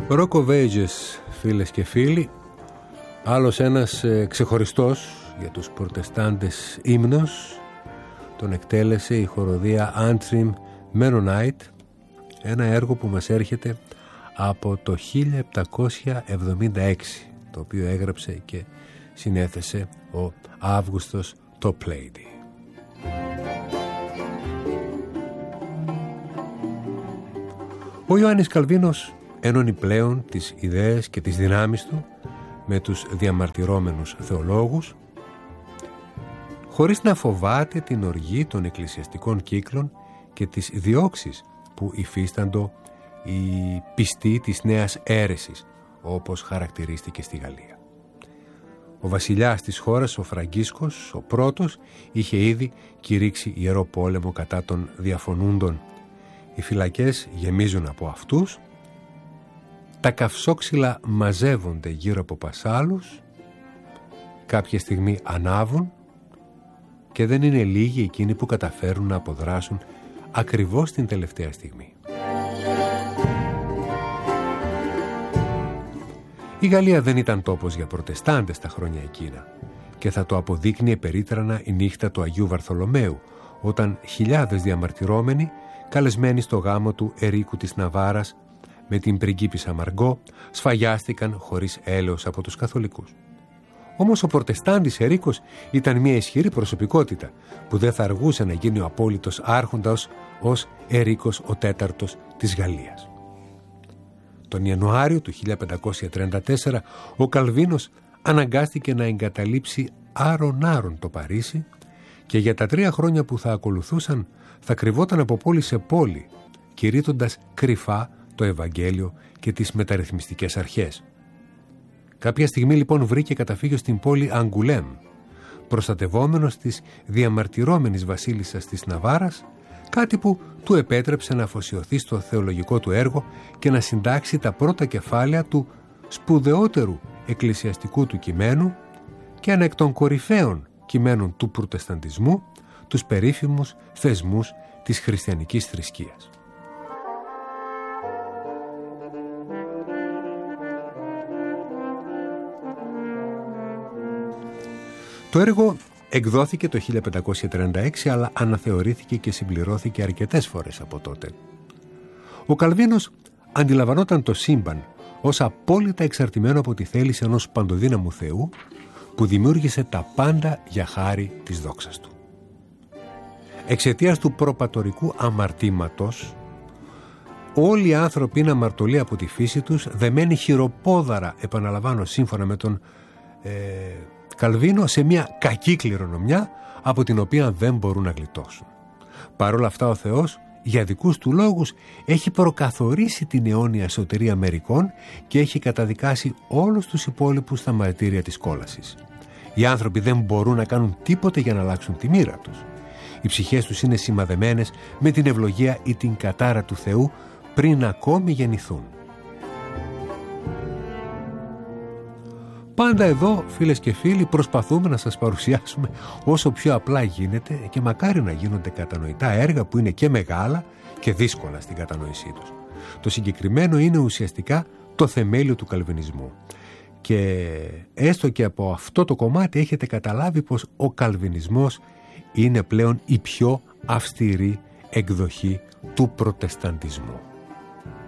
Rock of Ages, φίλες και φίλοι, άλλος ένας ξεχωριστός για τους προτεστάντες ύμνος, τον εκτέλεσε η χοροδία Antrim Mennonite, ένα έργο που μας έρχεται από το 1776, το οποίο έγραψε και συνέθεσε ο Αύγουστος Toplady. Ο Ιωάννης Καλβίνος ένωνε πλέον τις ιδέες και τις δυνάμεις του με τους διαμαρτυρόμενους θεολόγους, χωρίς να φοβάται την οργή των εκκλησιαστικών κύκλων και τις διώξεις που υφίσταντο οι πιστοί της νέας αίρεσης, όπως χαρακτηρίστηκε στη Γαλλία. Ο βασιλιάς της χώρας, ο Φραγκίσκος, ο πρώτος, είχε ήδη κηρύξει ιερό πόλεμο κατά των διαφωνούντων. Οι φυλακές γεμίζουν από αυτούς, τα καυσόξυλα μαζεύονται γύρω από πασάλους, κάποια στιγμή ανάβουν και δεν είναι λίγοι εκείνοι που καταφέρουν να αποδράσουν ακριβώς την τελευταία στιγμή. Η Γαλλία δεν ήταν τόπος για προτεστάντες τα χρόνια εκείνα και θα το αποδείκνυε περίτρανα η νύχτα του Αγίου Βαρθολομαίου, όταν χιλιάδες διαμαρτυρόμενοι, καλεσμένοι στο γάμο του Ερίκου της Ναβάρας με την πριγκίπισσα Μαργκό, σφαγιάστηκαν χωρίς έλεος από τους καθολικούς. Όμως ο προτεστάντης Ερίκος ήταν μια ισχυρή προσωπικότητα που δεν θα αργούσε να γίνει ο απόλυτος άρχοντας ως Ερίκος ο τέταρτος της Γαλλίας. Τον Ιανουάριο του 1534 ο Καλβίνος αναγκάστηκε να εγκαταλείψει άρον-άρον το Παρίσι και για τα 3 χρόνια που θα ακολουθούσαν θα κρυβόταν από πόλη σε πόλη, κηρύττοντας κρυφά το Ευαγγέλιο και τις μεταρρυθμιστικές αρχές. Κάποια στιγμή λοιπόν βρήκε καταφύγιο στην πόλη Αγκουλέμ, προστατευόμενος της διαμαρτυρόμενης βασίλισσας της Ναβάρας, κάτι που του επέτρεψε να αφοσιωθεί στο θεολογικό του έργο και να συντάξει τα πρώτα κεφάλαια του σπουδαιότερου εκκλησιαστικού του κειμένου και ένα εκ των κορυφαίων κειμένων του προτεσταντισμού, τους περίφημους θεσμούς της χριστιανικής θρησκείας. Το έργο εκδόθηκε το 1536, αλλά αναθεωρήθηκε και συμπληρώθηκε αρκετές φορές από τότε. Ο Καλβίνος αντιλαμβανόταν το σύμπαν ως απόλυτα εξαρτημένο από τη θέληση ενός παντοδύναμου Θεού που δημιούργησε τα πάντα για χάρη της δόξας του. Εξαιτίας του προπατορικού αμαρτήματος, όλοι οι άνθρωποι είναι αμαρτωλοί από τη φύση τους, δεμένοι χειροπόδαρα, επαναλαμβάνω σύμφωνα με τον Καλβίνο, σε μια κακή κληρονομιά από την οποία δεν μπορούν να γλιτώσουν. Παρ' όλα αυτά ο Θεός για δικούς του λόγους έχει προκαθορίσει την αιώνια σωτηρία μερικών και έχει καταδικάσει όλους τους υπόλοιπους στα μαρτύρια της κόλασης. Οι άνθρωποι δεν μπορούν να κάνουν τίποτε για να αλλάξουν τη μοίρα τους. Οι ψυχές τους είναι σημαδεμένες με την ευλογία ή την κατάρα του Θεού πριν ακόμη γεννηθούν. Πάντα εδώ, φίλες και φίλοι, προσπαθούμε να σας παρουσιάσουμε όσο πιο απλά γίνεται και μακάρι να γίνονται κατανοητά έργα που είναι και μεγάλα και δύσκολα στην κατανόησή τους. Το συγκεκριμένο είναι ουσιαστικά το θεμέλιο του καλβινισμού. Και έστω και από αυτό το κομμάτι έχετε καταλάβει πως ο καλβινισμός είναι πλέον η πιο αυστηρή εκδοχή του προτεσταντισμού.